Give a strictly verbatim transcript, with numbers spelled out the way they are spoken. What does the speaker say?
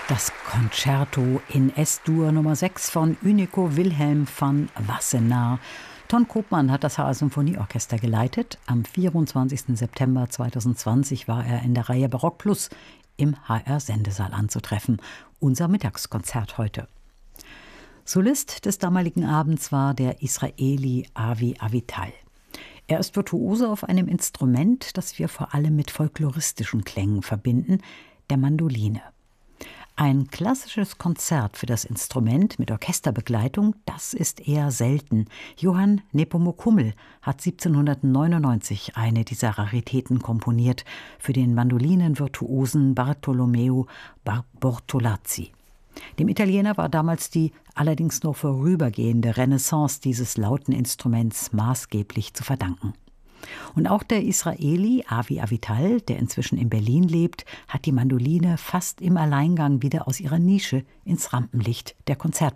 Das Concerto in S-Dur Nummer sechs von Unico Wilhelm van Wassenaar. Ton Koopman hat das H R Symphonieorchester geleitet. Am vierundzwanzigsten September zweitausendzwanzig war er in der Reihe Barock Plus im H R-Sendesaal anzutreffen. Unser Mittagskonzert heute. Solist des damaligen Abends war der Israeli Avi Avital. Er ist Virtuose auf einem Instrument, das wir vor allem mit folkloristischen Klängen verbinden, der Mandoline. Ein klassisches Konzert für das Instrument mit Orchesterbegleitung, das ist eher selten. Johann Nepomuk Hummel hat siebzehnhundertneunundneunzig eine dieser Raritäten komponiert für den Mandolinenvirtuosen Bartolomeo Bortolazzi. Dem Italiener war damals die allerdings nur vorübergehende Renaissance dieses lauten Instruments maßgeblich zu verdanken. Und auch der Israeli Avi Avital, der inzwischen in Berlin lebt, hat die Mandoline fast im Alleingang wieder aus ihrer Nische ins Rampenlicht der Konzertbühne